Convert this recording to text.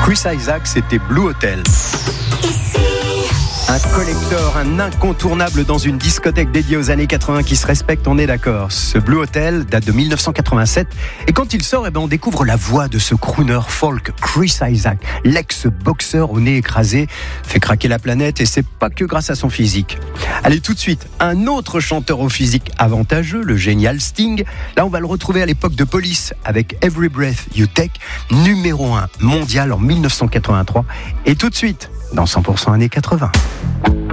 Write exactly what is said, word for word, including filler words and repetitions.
Chris Isaak, c'était Blue Hotel. Un collector, un incontournable dans une discothèque dédiée aux années quatre-vingts qui se respecte, on est d'accord. Ce Blue Hotel date de dix-neuf cent quatre-vingt-sept et quand il sort, eh ben, on découvre la voix de ce crooner folk Chris Isaak, l'ex-boxeur au nez écrasé, fait craquer la planète et c'est pas que grâce à son physique. Allez, tout de suite, un autre chanteur au physique avantageux, le génial Sting. Là, on va le retrouver à l'époque de Police avec Every Breath You Take, numéro un mondial en dix-neuf cent quatre-vingt-trois. Et tout de suite, dans cent pour cent années quatre-vingts.